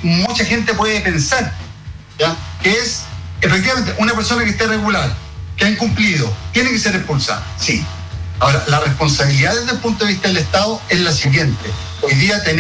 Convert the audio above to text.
mucha gente puede pensar, ¿ya? Que es, efectivamente, una persona que esté regular, que ha incumplido, tiene que ser expulsada, sí. Ahora, la responsabilidad desde el punto de vista del Estado es la siguiente. Hoy día tenemos